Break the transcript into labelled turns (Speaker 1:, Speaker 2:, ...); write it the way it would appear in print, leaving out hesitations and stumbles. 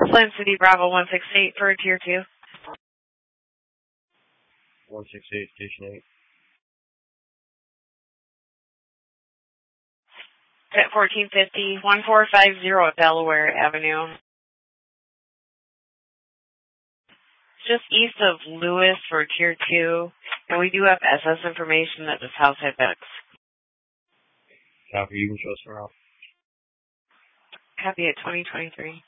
Speaker 1: Flint City Bravo 168 for Tier 2.
Speaker 2: 168, Station 8.
Speaker 1: At 1450, 1450 Delaware Avenue. Just east of Lewis for Tier 2, and we do have SS information that this house had been.
Speaker 2: Copy, you can show us around.
Speaker 1: Copy at 2023.